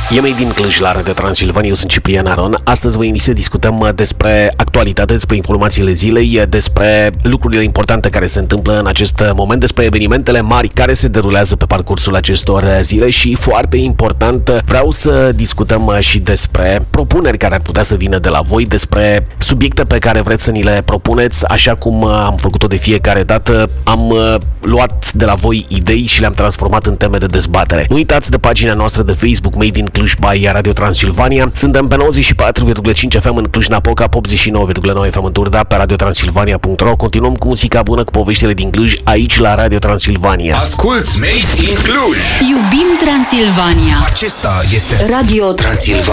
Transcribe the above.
E Made in Cluj la Radio Transilvania, eu sunt Ciprian Aron. Astăzi vă invit să discutăm despre actualitate, despre informațiile zilei, despre lucrurile importante care se întâmplă în acest moment, despre evenimentele mari care se derulează pe parcursul acestor zile și, foarte important, vreau să discutăm și despre propuneri care ar putea să vină de la voi, despre subiecte pe care vreți să ni le propuneți, așa cum am făcut-o de fiecare dată. Am luat de la voi idei și le-am transformat în teme de dezbatere. Nu uitați de pagina noastră de Facebook Made in Cluj by Radio Transilvania. Suntem pe 94,5 FM în Cluj-Napoca, 89,9 FM în Turda, pe radiotransilvania.ro. Continuăm cu muzica bună, cu poveștile din Cluj, aici la Radio Transilvania. Asculți Made in Cluj! Iubim Transilvania! Acesta este Radio Transilvania.